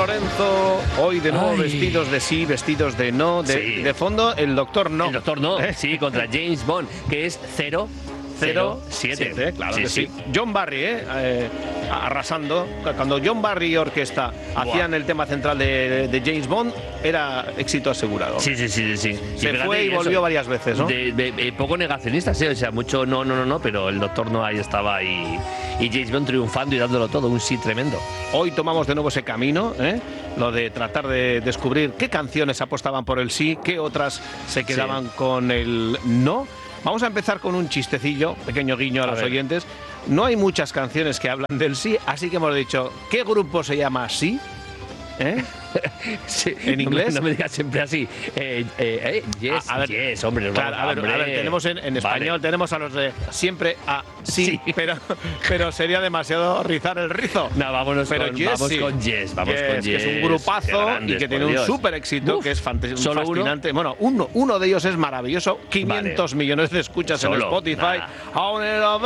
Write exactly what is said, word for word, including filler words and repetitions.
Lorenzo, hoy de nuevo Ay. vestidos de sí, vestidos de no, de, Sí. de fondo el doctor no. El doctor no, ¿Eh? sí, contra James Bond, que es cero cero siete. siete, claro que sí. John Barry, ¿eh? Eh, arrasando. Cuando John Barry y orquesta Buah. hacían el tema central de, de James Bond, era éxito asegurado. Sí, sí, sí, sí. Se fíjate, fue y eso, volvió varias veces, ¿no? De, de- de poco negacionista, sí, o sea, mucho no, no, no, no, pero el doctor no ahí estaba y, y James Bond triunfando y dándolo todo, un sí tremendo. Hoy tomamos de nuevo ese camino, ¿eh? Lo de tratar de descubrir qué canciones apostaban por el sí, qué otras se quedaban Sí. con el no. Vamos a empezar con un chistecillo, pequeño guiño a, A los ver. oyentes. No hay muchas canciones que hablan del sí, así que hemos dicho, ¿qué grupo se llama sí? ¿Eh? Sí, ¿En no inglés? me, no me digas siempre así. Eh, eh, eh, yes, A- a ver, yes, hombre. nos Claro, vamos- a ver, hombre. a ver, tenemos en, en español, Vale. tenemos a los de siempre a sí, Sí. Pero, pero sería demasiado rizar el rizo. No, vámonos, Pero con, yes, vamos sí. con Yes, vamos Yes, con que Yes. es un Qué grupazo grandes, y que por tiene un Dios. súper éxito, Uf, que es fant- ¿solo uno? fascinante. Bueno, uno, uno de ellos es maravilloso, quinientos millones de escuchas Solo, en Spotify. nah. Aún era